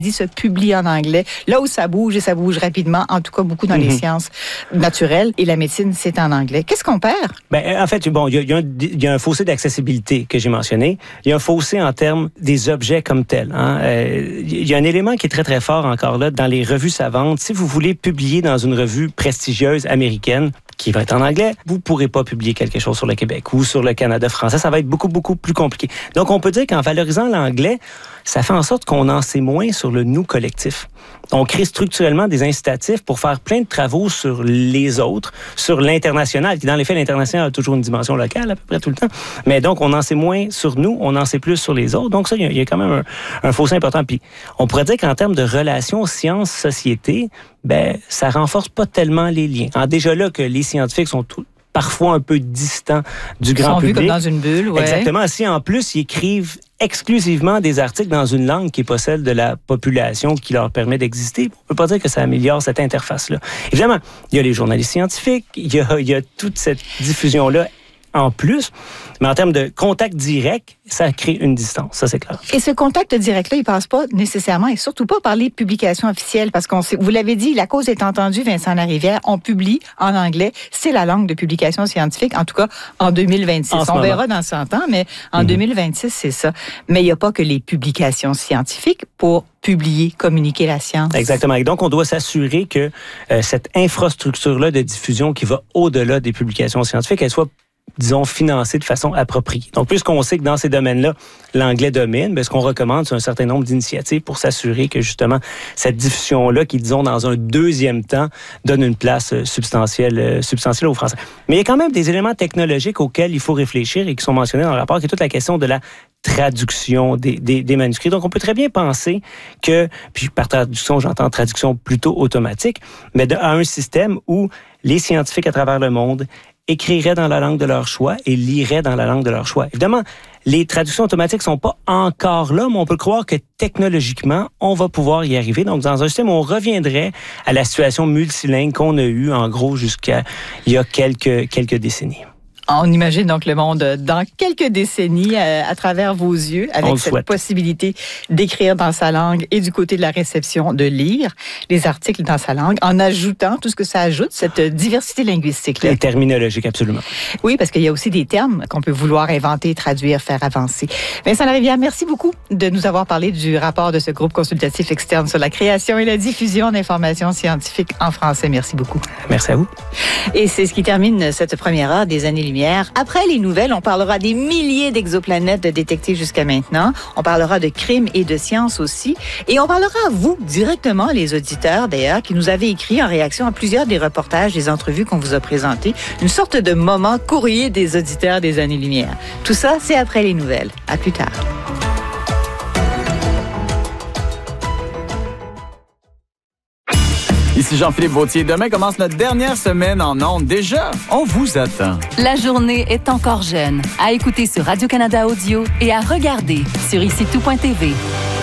se publie en anglais. Là où ça bouge, et ça bouge rapidement, en tout cas beaucoup dans les sciences naturelles, et la médecine, c'est en anglais. Qu'est-ce qu'on perd? En fait, bon, il y a un fossé d'accessibilité que j'ai mentionné. Il y a un fossé en termes des objets comme tels. Il y a un élément qui est très, très fort encore là dans les revues savantes. Si vous voulez publier dans une revue prestigieuse américaine, qui va être en anglais, vous ne pourrez pas publier quelque chose sur le Québec ou sur le Canada français. Ça va être beaucoup, beaucoup plus compliqué. Donc, on peut dire qu'en valorisant l'anglais, ça fait en sorte qu'on en sait moins sur le nous collectif. On crée structurellement des incitatifs pour faire plein de travaux sur les autres, sur l'international, qui dans les faits, l'international a toujours une dimension locale à peu près tout le temps. Mais donc, on en sait moins sur nous, on en sait plus sur les autres. Donc ça, il y a quand même un fossé important. Puis, on pourrait dire qu'en termes de relations sciences-société, ça renforce pas tellement les liens. Déjà là que les scientifiques sont parfois un peu distants du grand public. Ils sont vus comme dans une bulle, ouais. Exactement. Si en plus, ils écrivent exclusivement des articles dans une langue qui n'est pas celle de la population qui leur permet d'exister, on ne peut pas dire que ça améliore cette interface-là. Évidemment, il y a les journalistes scientifiques, il y a toute cette diffusion-là en plus, mais en termes de contact direct, ça crée une distance, ça c'est clair. Et ce contact direct-là, il passe pas nécessairement, et surtout pas par les publications officielles, parce qu'on sait, vous l'avez dit, la cause est entendue, Vincent Larivière, on publie en anglais, c'est la langue de publication scientifique, en tout cas en 2026. On verra dans 100 ans, mais en 2026, c'est ça. Mais il n'y a pas que les publications scientifiques pour publier, communiquer la science. Exactement. Et donc, on doit s'assurer que cette infrastructure-là de diffusion qui va au-delà des publications scientifiques, elle soit disons, financé de façon appropriée. Donc, puisqu'on sait que dans ces domaines-là, l'anglais domine, ce qu'on recommande, c'est un certain nombre d'initiatives pour s'assurer que, justement, cette diffusion-là, qui, disons, dans un deuxième temps, donne une place substantielle aux Français. Mais il y a quand même des éléments technologiques auxquels il faut réfléchir et qui sont mentionnés dans le rapport, qui est toute la question de la traduction des manuscrits. Donc, on peut très bien penser que, puis par traduction, j'entends traduction plutôt automatique, mais à un système où les scientifiques à travers le monde écriraient dans la langue de leur choix et liraient dans la langue de leur choix. Évidemment, les traductions automatiques sont pas encore là, mais on peut croire que technologiquement, on va pouvoir y arriver. Donc, dans un système où on reviendrait à la situation multilingue qu'on a eue, en gros, jusqu'à il y a quelques décennies. On imagine donc le monde dans quelques décennies à travers vos yeux, avec cette possibilité d'écrire dans sa langue et du côté de la réception, de lire les articles dans sa langue, en ajoutant tout ce que ça ajoute, cette diversité linguistique-là. Et terminologique, absolument. Oui, parce qu'il y a aussi des termes qu'on peut vouloir inventer, traduire, faire avancer. Vincent Larivière, merci beaucoup de nous avoir parlé du rapport de ce groupe consultatif externe sur la création et la diffusion d'informations scientifiques en français. Merci beaucoup. Merci à vous. Et c'est ce qui termine cette première heure des Années-Lumière. Après les nouvelles, on parlera des milliers d'exoplanètes détectées jusqu'à maintenant. On parlera de crimes et de sciences aussi. Et on parlera à vous, directement, les auditeurs d'ailleurs, qui nous avez écrit en réaction à plusieurs des reportages, des entrevues qu'on vous a présentés. Une sorte de moment courrier des auditeurs des Années-Lumière. Tout ça, c'est après les nouvelles. À plus tard. Ici Jean-Philippe Vautier. Demain commence notre dernière semaine en ondes. Déjà, on vous attend. La journée est encore jeune. À écouter sur Radio-Canada Audio et à regarder sur icitout.tv.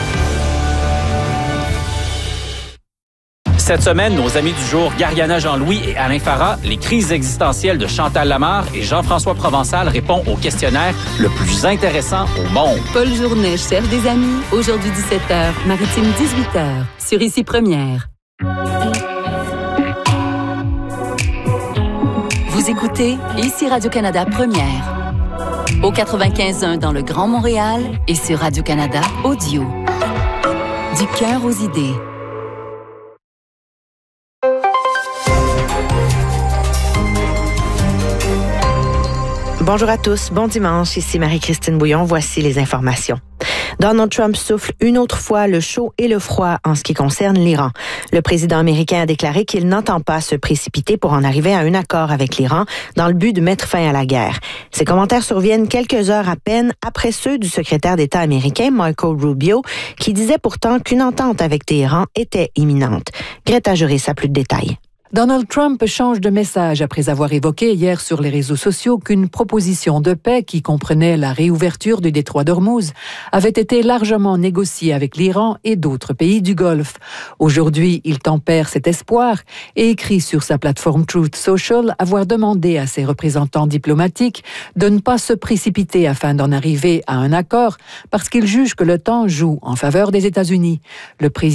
Cette semaine, nos amis du jour, Gariana Jean-Louis et Alain Farah, les crises existentielles de Chantal Lamarre et Jean-François Provençal répondent au questionnaire le plus intéressant au monde. Paul Journet cherche des amis. Aujourd'hui 17h, Maritime 18h, sur Ici Première. Vous écoutez Ici Radio-Canada Première. Au 95.1 dans le Grand Montréal et sur Radio-Canada Audio. Du cœur aux idées. Bonjour à tous, bon dimanche, ici Marie-Christine Bouillon, voici les informations. Donald Trump souffle une autre fois le chaud et le froid en ce qui concerne l'Iran. Le président américain a déclaré qu'il n'entend pas se précipiter pour en arriver à un accord avec l'Iran dans le but de mettre fin à la guerre. Ces commentaires surviennent quelques heures à peine après ceux du secrétaire d'État américain Marco Rubio, qui disait pourtant qu'une entente avec Téhéran était imminente. Greta Juris a plus de détails. Donald Trump change de message après avoir évoqué hier sur les réseaux sociaux qu'une proposition de paix qui comprenait la réouverture du détroit d'Ormuz avait été largement négociée avec l'Iran et d'autres pays du Golfe. Aujourd'hui, il tempère cet espoir et écrit sur sa plateforme Truth Social avoir demandé à ses représentants diplomatiques de ne pas se précipiter afin d'en arriver à un accord parce qu'il juge que le temps joue en faveur des États-Unis. Le président